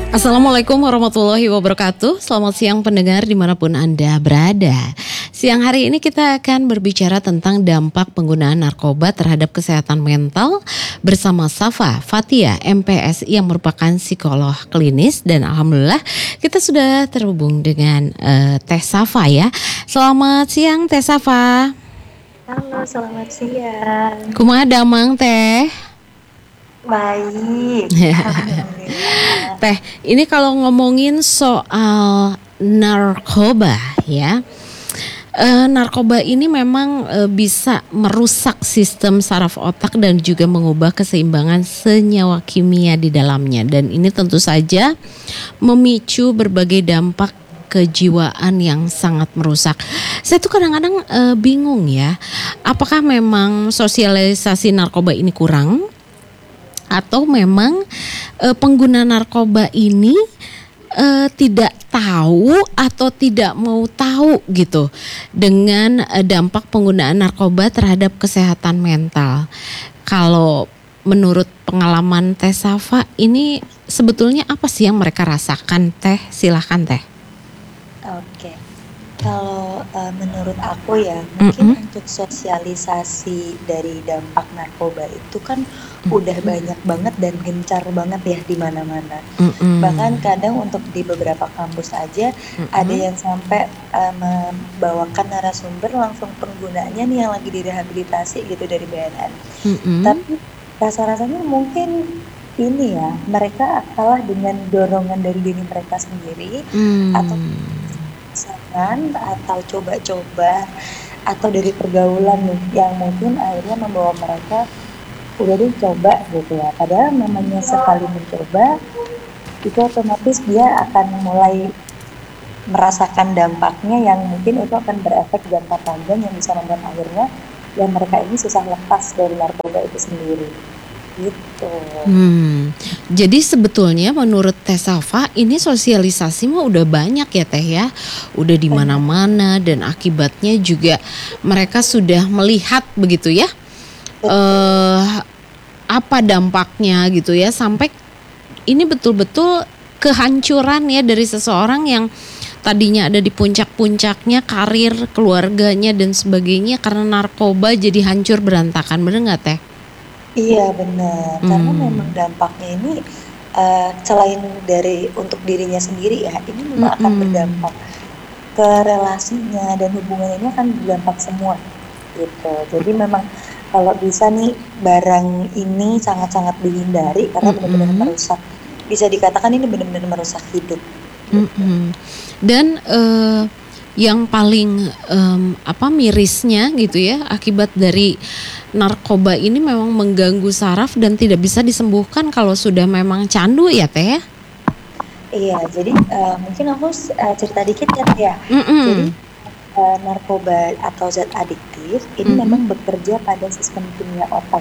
Assalamualaikum warahmatullahi wabarakatuh. Selamat siang pendengar dimanapun Anda berada. Siang hari ini kita akan berbicara tentang dampak penggunaan narkoba terhadap kesehatan mental bersama Safa Fathia MPSI yang merupakan psikolog klinis. Dan alhamdulillah kita sudah terhubung dengan Teh Safa ya. Selamat siang Teh Safa. Halo, selamat siang. Kumaha damang Teh? Baik, alhamdulillah. Teh, ini kalau ngomongin soal narkoba ya, narkoba ini memang bisa merusak sistem saraf otak dan juga mengubah keseimbangan senyawa kimia di dalamnya. Dan ini tentu saja memicu berbagai dampak kejiwaan yang sangat merusak. Saya tuh kadang-kadang bingung ya, apakah memang sosialisasi narkoba ini kurang? Atau memang pengguna narkoba ini tidak tahu atau tidak mau tahu gitu dengan dampak penggunaan narkoba terhadap kesehatan mental. Kalau menurut pengalaman Teh Safa ini sebetulnya apa sih yang mereka rasakan Teh? Silahkan Teh. Oke, kalau menurut aku ya, mungkin untuk sosialisasi dari dampak narkoba itu kan udah banyak banget dan gencar banget ya di mana-mana. Bahkan kadang untuk di beberapa kampus aja ada yang sampai membawakan narasumber langsung penggunaannya nih yang lagi direhabilitasi gitu dari BNN. Tapi rasa-rasanya mungkin ini ya, mereka kalah dengan dorongan dari diri mereka sendiri atau pasangan atau coba-coba atau dari pergaulan nih yang mungkin akhirnya membawa mereka udah deh coba gitu ya. Padahal namanya sekali mencoba itu otomatis dia akan mulai merasakan dampaknya yang mungkin itu akan berefek jangka panjang yang bisa membuat akhirnya yang mereka ini susah lepas dari narkoba itu sendiri gitu. Jadi sebetulnya menurut Teh Safa ini sosialisasi mah udah banyak ya Teh ya, udah di mana-mana dan akibatnya juga mereka sudah melihat begitu ya, apa dampaknya gitu ya, sampai ini betul-betul kehancuran ya dari seseorang yang tadinya ada di puncak-puncaknya karir, keluarganya dan sebagainya karena narkoba jadi hancur berantakan, bener nggak Teh? Iya benar, karena memang dampaknya ini selain dari untuk dirinya sendiri ya, ini memang akan berdampak ke relasinya dan hubungannya ini akan berdampak semua gitu. Jadi memang kalau bisa nih barang ini sangat-sangat dihindari karena benar-benar merusak. Bisa dikatakan ini benar-benar merusak hidup. Dan yang paling mirisnya gitu ya, akibat dari narkoba ini memang mengganggu saraf dan tidak bisa disembuhkan kalau sudah memang candu ya Teh ya? Iya, jadi mungkin aku cerita dikit ya Teh ya. Jadi narkoba atau zat adiktif ini memang bekerja pada sistem kimia otak,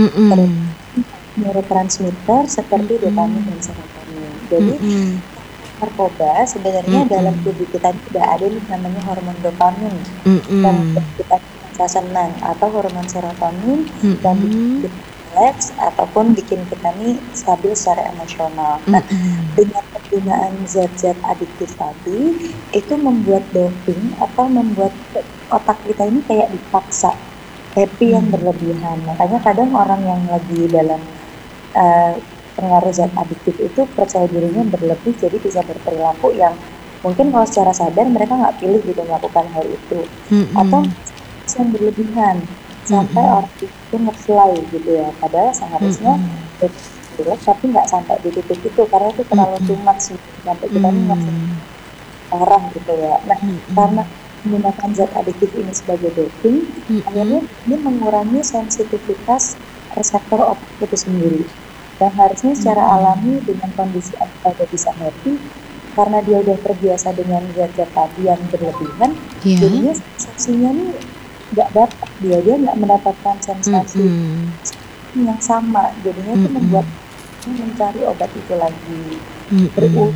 neurotransmitter seperti dopamin dan serotonin. Jadi narkoba sebenarnya dalam tubuh kita tidak ada nih namanya hormon dopamin yang kita merasa senang atau hormon serotonin yang bikin kita relax ataupun bikin kita nih stabil secara emosional. Nah, dengan penggunaan zat-zat adiktif tadi itu membuat doping atau membuat otak kita ini kayak dipaksa happy yang berlebihan. Makanya kadang orang yang lagi dalam pengaruh zat adiktif itu percaya dirinya berlebih, jadi bisa berperilaku yang mungkin kalau secara sadar mereka nggak pilih gitu melakukan hal itu, atau yang berlebihan sampai orang itu nge-fly gitu ya, padahal seharusnya tapi nggak sampai di titik itu karena itu terlalu too much sampai kita ini nggak parah gitu ya. Nah karena menggunakan zat adiktif ini sebagai doping, akhirnya ini mengurangi sensitivitas reseptor otak itu sendiri. Dan harusnya secara alami dengan kondisi kita bisa happy karena dia udah terbiasa dengan zat-zat tadi yang berlebihan, jadinya sensasinya nih nggak dapat, dia nggak mendapatkan sensasi yang sama, jadinya itu membuat mencari obat itu lagi berulang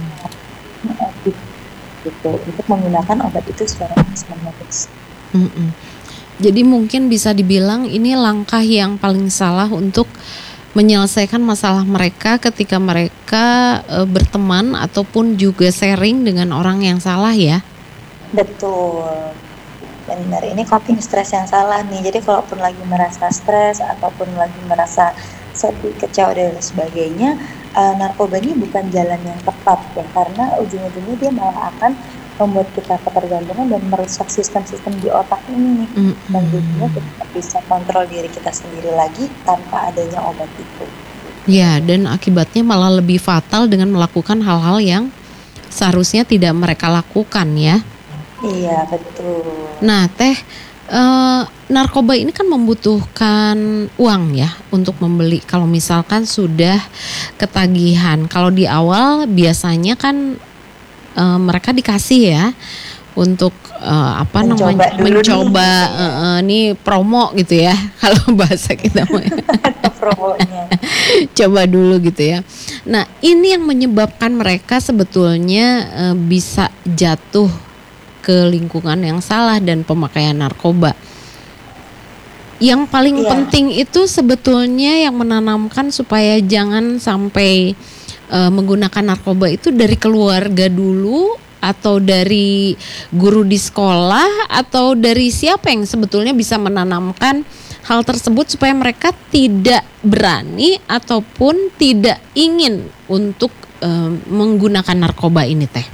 gitu untuk menggunakan obat itu secara terus-menerus. Jadi mungkin bisa dibilang ini langkah yang paling salah untuk menyelesaikan masalah mereka ketika mereka berteman ataupun juga sharing dengan orang yang salah ya. Betul, benar. Ini coping stres yang salah nih. Jadi kalaupun lagi merasa stres ataupun lagi merasa sedih, kecewa dan sebagainya, narkoba ini bukan jalan yang tepat ya, karena ujung-ujungnya dia malah akan membuat kita ketergantungan dan merusak sistem-sistem di otak ini nih. Dan jadinya kita bisa kontrol diri kita sendiri lagi tanpa adanya obat itu. Ya, dan akibatnya malah lebih fatal dengan melakukan hal-hal yang seharusnya tidak mereka lakukan ya. Iya, betul. Nah, Teh, narkoba ini kan membutuhkan uang ya untuk membeli. Kalau misalkan sudah ketagihan, kalau di awal biasanya kan mereka dikasih ya untuk mencoba nih promo gitu ya kalau bahasa kita mah. Promonya. Coba dulu gitu ya. Nah, ini yang menyebabkan mereka sebetulnya bisa jatuh ke lingkungan yang salah dan pemakaian narkoba. Yang paling penting itu sebetulnya yang menanamkan supaya jangan sampai menggunakan narkoba itu dari keluarga dulu, atau dari guru di sekolah, atau dari siapa yang sebetulnya bisa menanamkan hal tersebut supaya mereka tidak berani ataupun tidak ingin untuk menggunakan narkoba ini, Teh?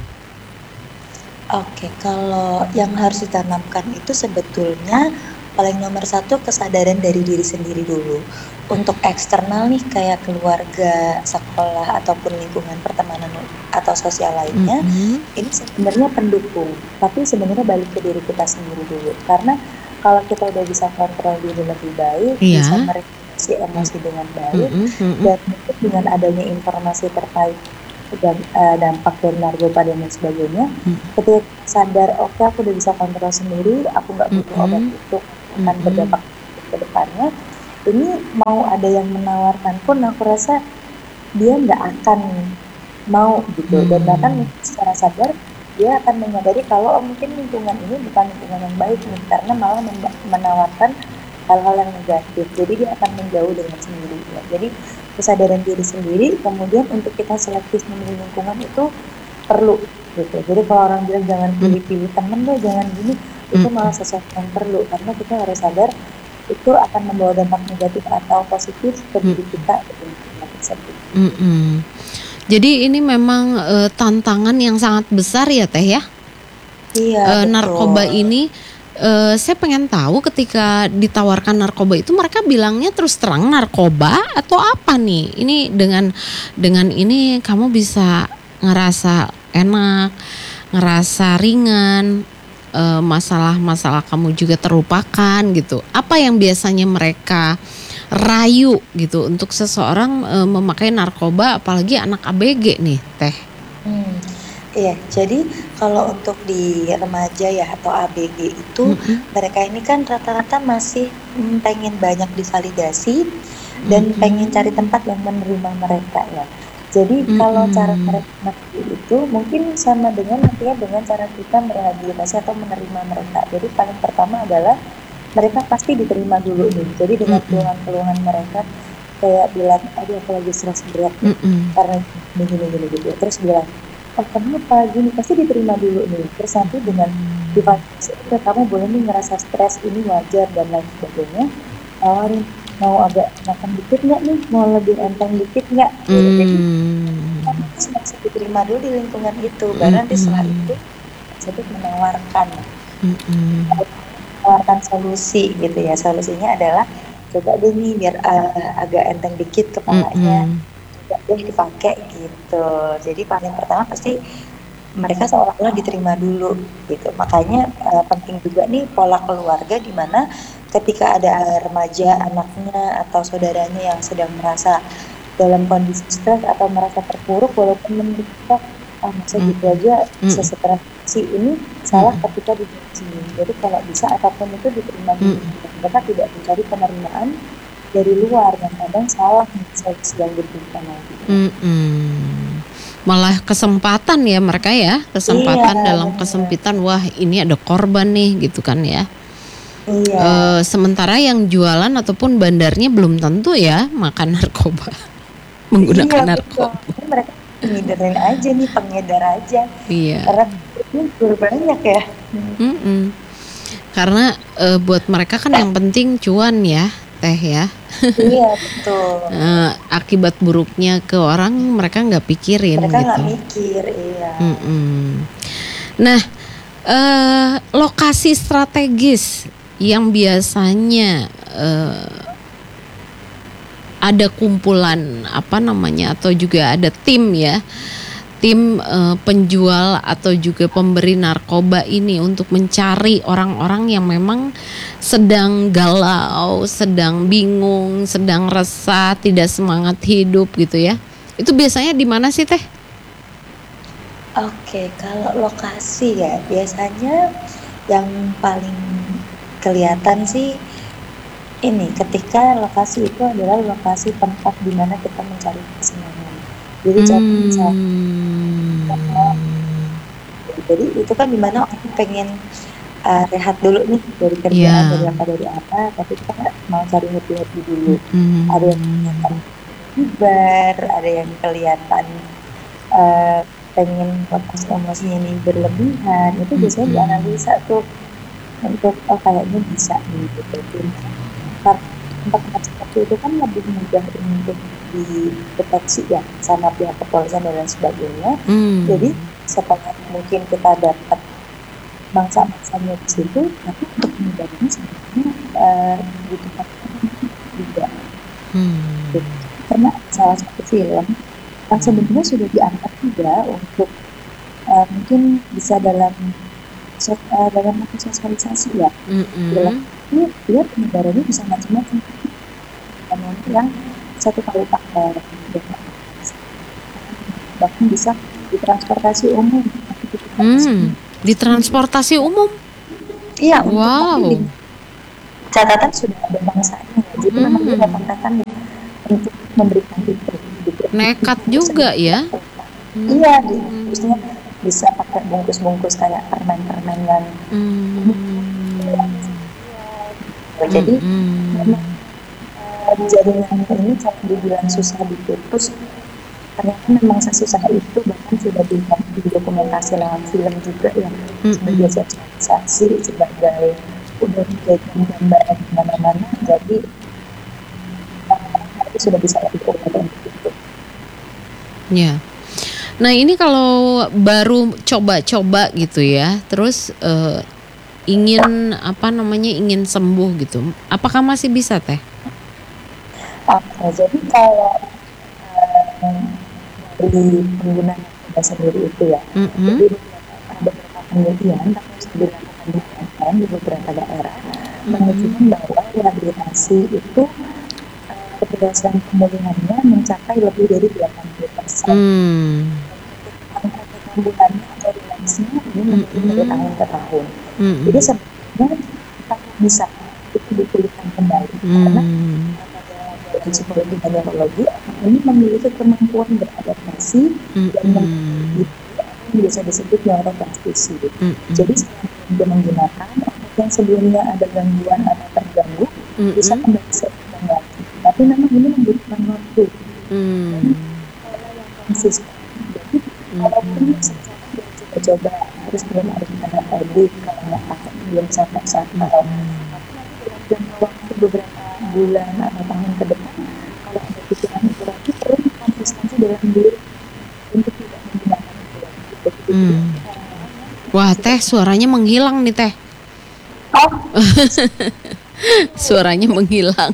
Oke, kalau yang harus ditanamkan itu sebetulnya paling nomor satu kesadaran dari diri sendiri dulu. Untuk eksternal nih kayak keluarga, sekolah ataupun lingkungan pertemanan atau sosial lainnya, ini sebenarnya pendukung. Tapi sebenarnya balik ke diri kita sendiri dulu. Karena kalau kita udah bisa kontrol diri lebih baik, bisa meregulasi emosi dengan baik, dan mungkin dengan adanya informasi terkait dan dampak dari narkoba dan lain sebagainya, ketika sadar oke, aku udah bisa kontrol sendiri, aku nggak butuh obat itu akan berdampak ke depannya. Ini mau ada yang menawarkan pun aku rasa dia nggak akan mau gitu, dan bahkan secara sadar dia akan menyadari kalau mungkin lingkungan ini bukan lingkungan yang baik nih, karena malah menawarkan hal-hal yang negatif. Jadi dia akan menjauh dengan sendirinya. Jadi kesadaran diri sendiri, kemudian untuk kita selektif memilih lingkungan itu perlu gitu. Jadi kalau orang bilang jangan pilih-pilih temen deh, jangan gini, itu malah sesuatu yang perlu, karena kita harus sadar itu akan membawa dampak negatif atau positif ke diri kita tersebut. Jadi ini memang tantangan yang sangat besar ya, Teh ya. Iya, narkoba ini saya pengen tahu ketika ditawarkan narkoba itu mereka bilangnya terus terang narkoba atau apa nih? Ini dengan ini kamu bisa ngerasa enak, ngerasa ringan, masalah-masalah kamu juga terlupakan gitu. Apa yang biasanya mereka rayu gitu untuk seseorang memakai narkoba, apalagi anak ABG nih, Teh? Iya, jadi kalau untuk di remaja ya atau ABG itu mereka ini kan rata-rata masih pengen banyak divalidasi dan pengen cari tempat yang menerima mereka ya. Jadi kalau cara mereka itu mungkin sama dengan nantinya dengan cara kita merehabilitasi atau menerima mereka. Jadi paling pertama adalah mereka pasti diterima dulu nih. Jadi dengan keluhan-keluhan mereka kayak bilang, aduh aku lagi stres berat nih, karena gini gitu. Terus bilang, oh kenapa gini, pasti diterima dulu nih. Terus nanti dengan divalidasi, kamu boleh nih ngerasa stres, ini wajar dan lain sebagainya. Tawarin, mau agak makan dikit nggak nih, mau lebih enteng dikit nggak? Jadi masih diterima dulu di lingkungan itu, baru nanti setelah itu jadi menawarkan solusi gitu ya. Solusinya adalah coba deh nih biar agak enteng dikit kepalanya, coba deh dipakai gitu. Jadi paling pertama pasti mereka seolah-olah diterima dulu gitu. Makanya penting juga nih pola keluarga, di mana ketika ada remaja, anaknya atau saudaranya yang sedang merasa dalam kondisi stres atau merasa terpuruk, walaupun menurut kita masa gitu aja sesetres si ini salah ketika di sini. Jadi kalau bisa apapun itu diterima dulu. Mereka tidak mencari penerimaan dari luar yang kadang salah, sedang diberikan lagi. Malah kesempatan ya mereka ya, kesempatan dalam kesempitan. Wah ini ada korban nih gitu kan ya. Iya. Sementara yang jualan ataupun bandarnya belum tentu ya makan narkoba, menggunakan Iya betul. narkoba. Mereka ngiderin aja nih, pengedar aja. Iya. Karena itu banyak ya. Karena buat mereka kan yang penting cuan ya, Teh ya. Iya betul. Akibat buruknya ke orang mereka nggak pikirin. Mereka nggak gitu. mikir, iya. Nah, lokasi strategis yang biasanya ada kumpulan atau juga ada tim ya, tim penjual atau juga pemberi narkoba ini untuk mencari orang-orang yang memang sedang galau, sedang bingung, sedang resah, tidak semangat hidup gitu ya. Itu biasanya di mana sih Teh? Oke, kalau lokasi ya biasanya yang paling kelihatan sih ini ketika lokasi itu adalah lokasi tempat di mana kita mencari kesenangan. Jadi jadi itu kan dimana orang pengen rehat dulu nih dari kerjaan, dari apa, tapi kita mau cari happy dulu. Ada yang kelihatan bubar, ada yang kelihatan pengen lepas emosinya ini berlebihan. Itu biasanya dianalisa tuh untuk kayaknya bisa gitu. Tempat seperti itu kan lebih mudah untuk dideteksi ya sama pihak kepolisian dan lain sebagainya. Jadi setelah mungkin kita dapat mangsa-mangsanya di situ, tapi untuk menghindarinya sebenarnya di tempat juga. Karena salah satu film yang sebenarnya sudah diangkat juga untuk mungkin bisa dalam sosialisasi ya. Ini dia penyebarannya bisa macam-macam. Yang satu kali pakai, bahkan bisa di transportasi umum. Di transportasi umum? Iya. Wow. Catatan sudah ada bangsanya. Jadi memang dia datang untuk memberikan itu. Nekat juga ya? Iya, maksudnya bisa pakai bungkus-bungkus kayak permen-permen yang jadi memang jaringan ini kalau dibilang susah diputus, ternyata memang sesusah itu, bahkan sudah didokumentasi lewat film juga yang sebagai sosialisasi, sebagai udah dijadikan gambaran di mana-mana, jadi itu sudah bisa dilakukan itu. Ya. Nah ini kalau baru coba-coba gitu ya, terus ingin ingin sembuh gitu, apakah masih bisa Teh? Oke, jadi kalau dari pengguna narkoba sendiri itu ya, jadi ada beberapa penelitian yang dilakukan di beberapa daerah menunjukkan bahwa rehabilitasi itu keberhasilan pemulihannya mencapai lebih dari 80%. Angka kesembuhannya atau relapsnya ini menurun dari tahun ke tahun. Jadi sebenarnya kita bisa itu dipulihkan kembali karena dari psikologi dan neurologi ini memiliki kemampuan beradaptasi dan bisa disebut neuroplastisi. Jadi setelah dia menggunakan otak yang sebelumnya ada gangguan atau terganggu bisa kembali seimbang lagi. Tapi memang ini membutuhkan waktu. Kalau yang konsisten, jadi walaupun coba terus belum ada tanda edik, kalau nggak pakai belum sampai saat kalau jangka waktu beberapa bulan atau tahun ke depan, kalau ada pikiran itu lagi, perlu konsistensi dalam diri untuk tidak menggunakan itu lagi. Wah Teh, suaranya menghilang nih Teh. Suaranya menghilang.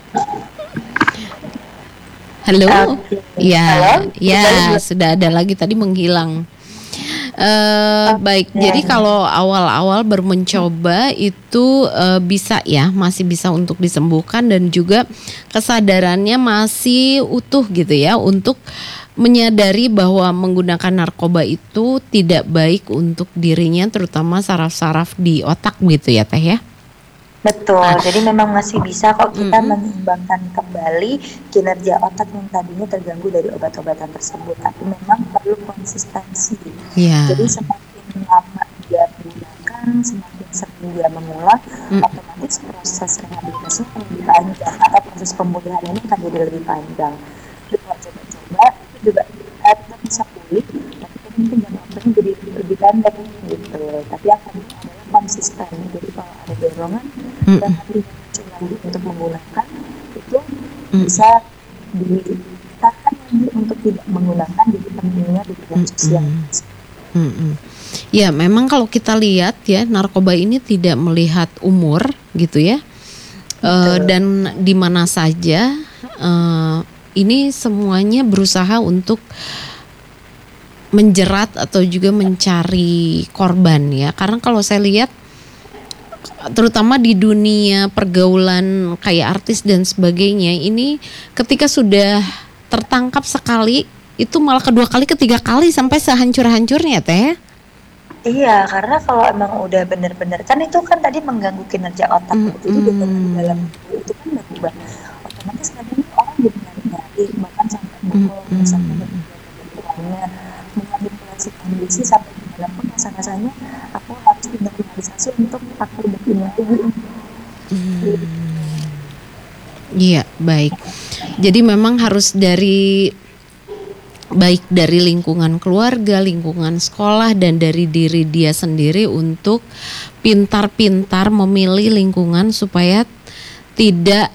Halo? Ya, sudah ada lagi, tadi menghilang. Baik, jadi kalau awal-awal baru mencoba itu bisa ya, masih bisa untuk disembuhkan dan juga kesadarannya masih utuh gitu ya, untuk menyadari bahwa menggunakan narkoba itu tidak baik untuk dirinya, terutama saraf-saraf di otak gitu ya Teh ya. Betul, jadi memang masih bisa kok kita menyeimbangkan kembali kinerja otak yang tadinya terganggu dari obat-obatan tersebut, tapi memang perlu konsistensi. Jadi semakin lama dia menggunakan, semakin sering dia mengulang, otomatis proses rehabilitasinya akan lebih panjang atau proses pemulihan ini akan jadi lebih panjang. Jadi kalau coba-coba itu juga kita bisa pulih, tapi kan mungkin jangka waktunya jadi lebih pendek gitu. Tapi yang penting adalah konsisten. Jadi kalau ada dorongan dan hati muncul lagi untuk menggunakan itu bisa ditahan lagi untuk tidak menggunakan, jadi pentingnya dukungan sosial. Ya, memang kalau kita lihat ya, narkoba ini tidak melihat umur gitu ya. Dan di mana saja ini semuanya berusaha untuk menjerat atau juga mencari korban ya. Karena kalau saya lihat terutama di dunia pergaulan kayak artis dan sebagainya, ini ketika sudah tertangkap sekali itu malah kedua kali, ketiga kali sampai sehancur-hancurnya teh. Iya, karena kalau emang udah benar-benar kan itu kan tadi mengganggu kinerja otak, jadi di dalam itu kan berubah. Otomatis kadang orang jadi nyari-nyari, bahkan sampai bohong, sampai berkurangnya, memanipulasi kondisi sampai di dalam pun rasa-rasanya aku harus dikriminalisasi untuk pakai obat ini lagi. Iya, baik. Jadi memang harus baik dari lingkungan keluarga, lingkungan sekolah, dan dari diri dia sendiri untuk pintar-pintar memilih lingkungan supaya tidak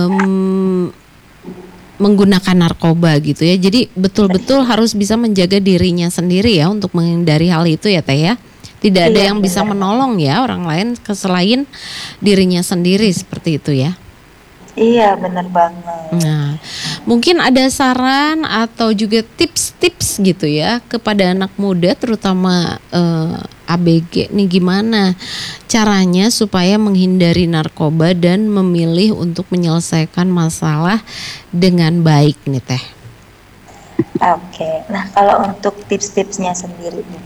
menggunakan narkoba gitu ya. Jadi betul-betul harus bisa menjaga dirinya sendiri ya untuk menghindari hal itu ya Teh ya. Tidak ada yang bisa menolong ya orang lain selain dirinya sendiri seperti itu ya. Iya, benar banget. Nah, mungkin ada saran atau juga tips-tips gitu ya kepada anak muda terutama ABG nih, gimana caranya supaya menghindari narkoba dan memilih untuk menyelesaikan masalah dengan baik nih Teh. Oke, nah kalau untuk tips-tipsnya sendiri nih,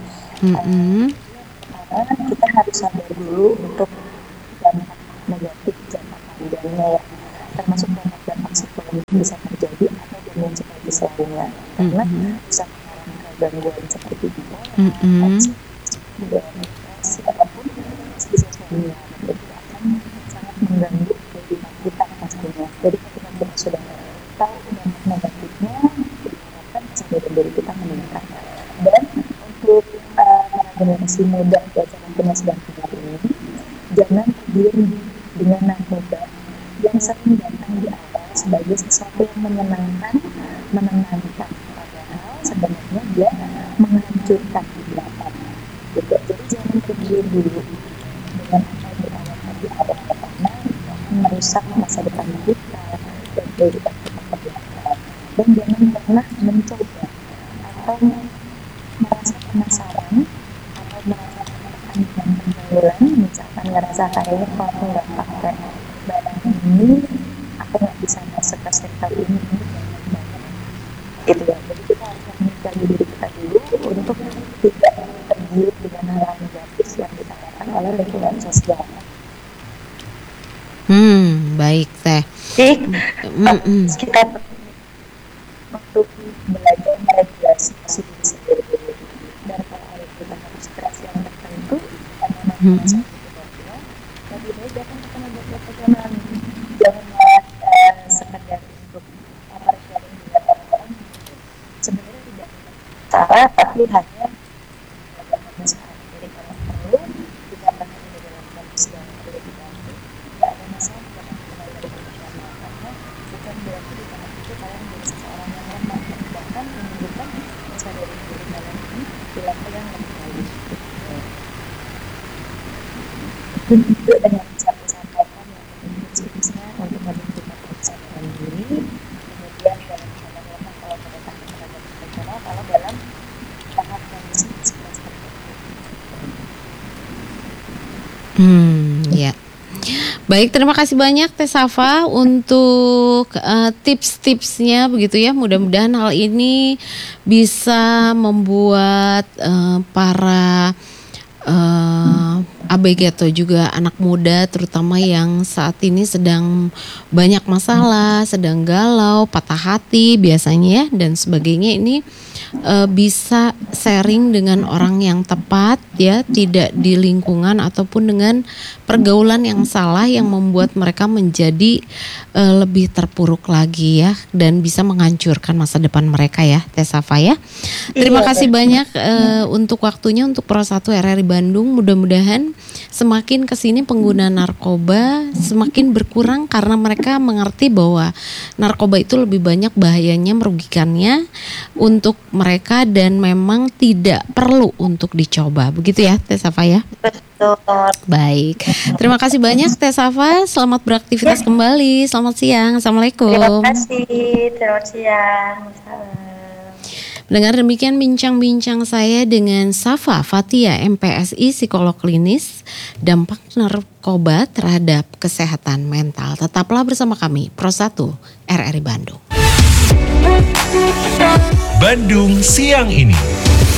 kita harus sadar dulu untuk dampak negatif jangka panjangnya ya, termasuk dampak psikologis bisa terjadi atau gangguan psikologis lainnya, karena bisa mengalami gangguan seperti bipolar, depresi ataupun skizofrenia, itu akan sangat mengganggu kehidupan kita pastinya. Jadi ketika kita sudah tahu dampak negatifnya, diharapkan kesadaran diri kita meningkat. Dan untuk generasi muda ya, yang sedang tinggal ini, jangan tergiur dengan narkoba yang sering datang di awal sebagai sesuatu yang menyenangkan, menenangkan, padahal sebenarnya dia menghancurkan kehidupan. Gitu. Jadi jangan tergiur dulu dengan apa yang ditawarkan di awal, pertama merusak masa depan kita dan kehidupan kita ke belakang. Dan jangan pernah mencoba atau merasa penasaran atau merasa tertekan dengan pergaulan, misalkan ngerasa kayaknya kalau aku nggak pakai barang ini aku nggak bisa masuk ke circle ini banyak banget gitu ya. Jadi kita harus menikahi diri kita dulu untuk tidak tergiur dengan hal negatif yang ditawarkan oleh lingkungan sosial. Baik Teh. Jadi kita untuk belajar meregulasi diri sendiri dulu. Dan kalau ada kita harus stres yang tertentu karena masalah lebih baik datang ke tenaga profesional. Jangan sekedar untuk sharing dengan orang-orang, sebenarnya tidak salah, tapi hanya masalah diri kalau perlu dikatakan di dalam kondisi yang perlu dibantu. Tidak ada masalah dengan tenaga profesional, karena bukan berarti di tahap itu kalian menjadi seseorang yang lemah, bahkan menunjukkan kesadaran diri kalian ini di level yang lebih baik. Dan itu dengan bisa disampaikan yang tips-tipsnya untuk menentukan kesadaran diri, kemudian dalam kesadaran kalau mereka tenaga profesional, kalau dalam tahap kondisi stres tertentu. Ya. Baik, terima kasih banyak Teh Safa untuk tips-tipsnya begitu ya. Mudah-mudahan hal ini bisa membuat para ABG atau juga anak muda terutama yang saat ini sedang banyak masalah, sedang galau, patah hati biasanya ya dan sebagainya, ini bisa sharing dengan orang yang tepat ya, tidak di lingkungan ataupun dengan pergaulan yang salah yang membuat mereka menjadi lebih terpuruk lagi ya, dan bisa menghancurkan masa depan mereka ya, Teh Safa ya. Terima kasih banyak untuk waktunya untuk Pro 1 RRI Bandung. Mudah-mudahan semakin kesini pengguna narkoba semakin berkurang karena mereka mengerti bahwa narkoba itu lebih banyak bahayanya, merugikannya untuk mereka dan memang tidak perlu untuk dicoba. Begitu ya Teh Safa ya? Betul. Baik. Terima kasih banyak Teh Safa. Selamat beraktivitas kembali. Selamat siang. Assalamualaikum. Terima kasih. Selamat siang. Salam. Dengar demikian bincang-bincang saya dengan Safa Fathia, MPSI, psikolog klinis, dampak narkoba terhadap kesehatan mental. Tetaplah bersama kami, Pro 1 RRI Bandung. Bandung siang ini.